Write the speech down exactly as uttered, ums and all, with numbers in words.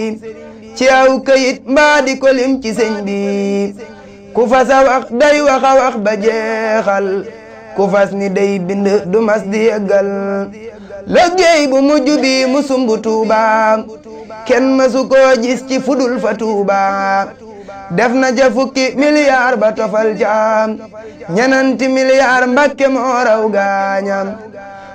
ci aw këyit mbaa di ko lim ci sëñ bi ku fas a wax day wax a wax ba jeexal ku fas ni day bind du mas di yeggal liggéey bu mujj bi mu sumbu Tuuba kenn masu koo gis ci fudul fa Tuuba def na ja fukki milliard ba tofal ca ñenanti milliard Mbàkke moo raw gaañam